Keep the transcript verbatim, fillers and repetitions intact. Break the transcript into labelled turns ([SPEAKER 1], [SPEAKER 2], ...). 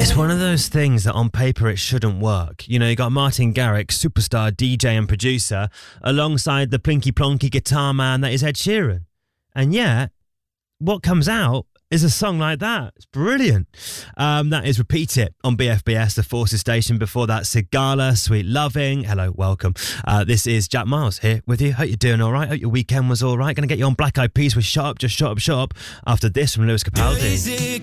[SPEAKER 1] It's one of those things that on paper it shouldn't work. You know, you got Martin Garrix, superstar D J and producer, alongside the plinky plonky guitar man that is Ed Sheeran. And yet, what comes out is a song like that. It's brilliant. Um, that is Repeat It on B F B S, the Forces station. Before that, Sigala, Sweet Loving. Hello, welcome. Uh, this is Jack Miles here with you. Hope you're doing all right. Hope your weekend was all right. Going to get you on Black Eyed Peas with Shut Up, Just Shut Up, Shut Up after this from Lewis Capaldi.